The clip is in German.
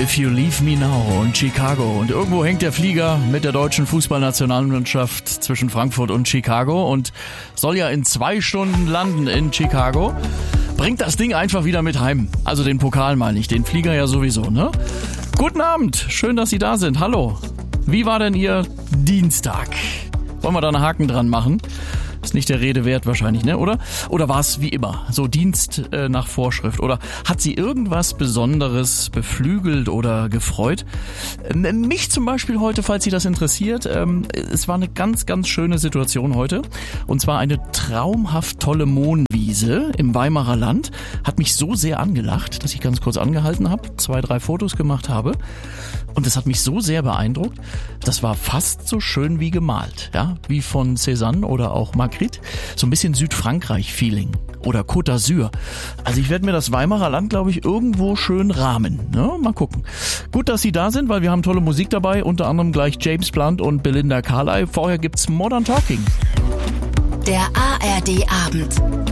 If You Leave Me Now und Chicago. Und irgendwo hängt der Flieger mit der deutschen Fußballnationalmannschaft zwischen Frankfurt und Chicago und soll ja in 2 Stunden landen in Chicago. Bringt das Ding einfach wieder mit heim. Also den Pokal meine ich, den Flieger ja sowieso, ne? Guten Abend, schön, dass Sie da sind. Hallo. Wie war denn Ihr Dienstag? Wollen wir da einen Haken dran machen? Ist nicht der Rede wert wahrscheinlich, ne? Oder war es wie immer, so Dienst nach Vorschrift? Oder hat Sie irgendwas Besonderes beflügelt oder gefreut? Mich zum Beispiel heute, falls Sie das interessiert. Es war eine ganz, ganz schöne Situation heute. Und zwar eine traumhaft tolle Mohnwiese im Weimarer Land. Hat mich so sehr angelacht, dass ich ganz kurz angehalten habe, 2, 3 Fotos gemacht habe. Und das hat mich so sehr beeindruckt. Das war fast so schön wie gemalt, ja, wie von Cézanne oder auch Magritte. So ein bisschen Südfrankreich-Feeling oder Côte d'Azur. Also ich werde mir das Weimarer Land, glaube ich, irgendwo schön rahmen. Ne? Mal gucken. Gut, dass Sie da sind, weil wir haben tolle Musik dabei. Unter anderem gleich James Blunt und Belinda Carlisle. Vorher gibt's Modern Talking. Der ARD-Abend.